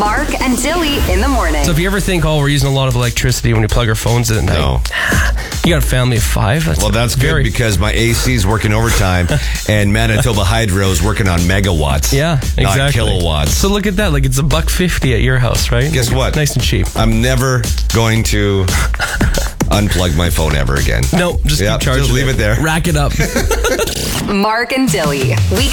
Mark and Dilly in the morning. So if you ever think, we're using a lot of electricity when we plug our phones in at night. No. You got a family of 5? That's good because my AC is working overtime and Manitoba Hydro is working on megawatts. Yeah, exactly. Not kilowatts. So look at that. Like, it's $1.50 at your house, right? Guess what? Nice and cheap. I'm never going to unplug my phone ever again. No, just keep charging. Just leave it there. Rack it up. Mark and Dilly.